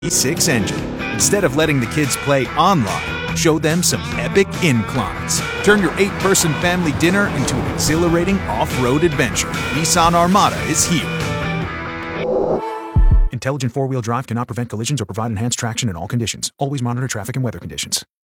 V6 engine. Instead of letting the kids play online, show them some epic inclines. Turn your 8-person family dinner into an exhilarating off-road adventure. Nissan Armada is here. Intelligent four-wheel drive cannot prevent collisions or provide enhanced traction in all conditions. Always monitor traffic and weather conditions.